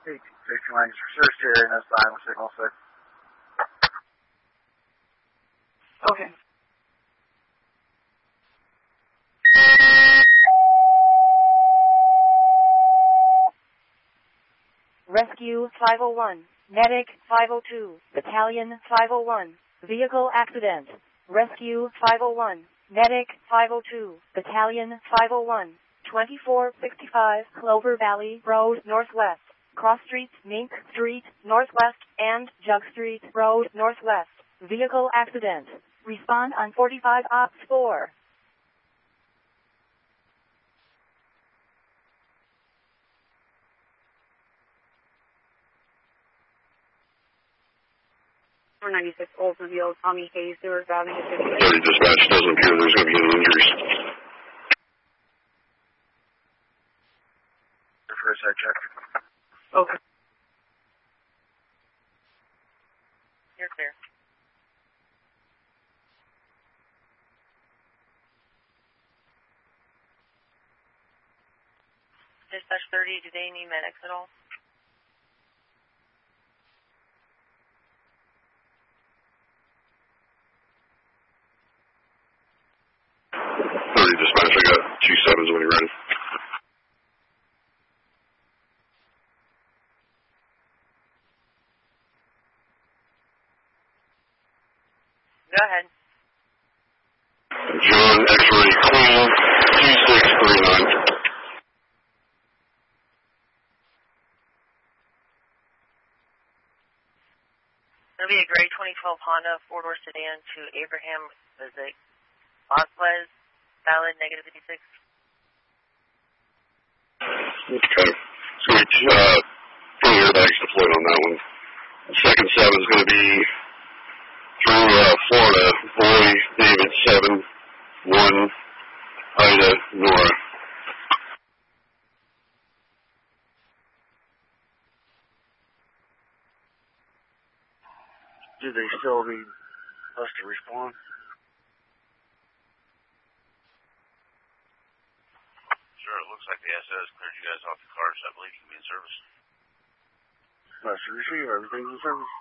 Safety lanes for Sirius area, no sign with signal 6. Okay. Rescue 501, Medic 502, Battalion 501, Vehicle Accident. Rescue 501, Medic 502, Battalion 501, 2465 Clover Valley Road Northwest, Cross Street, Mink Street Northwest, and Jug Street Road Northwest. Vehicle accident. Respond on 45 Ops 4. .496 Oldsmobile, Tommy Hayes, Stewart, driving to 50. 30 dispatch, doesn't appear there's going to be any injuries. First side check. Okay. You're clear. Dispatch 30, do they need medics at all? Dispatch, I got 2 sevens when you're ready. Go ahead. John, X-ray, clean, 2639. There'll be a gray 2012 Honda 4-door sedan to Abraham Vasquez, valid negative 56. Okay. So we put airbags deployed on that one. Second 7 is going to be through Florida, Boy, David 7, 1, Ida, Nora. Do they still need us to respond? Sure, it looks like the SS cleared you guys off the cars. I believe you can be in service. Master receiver, everything's in service.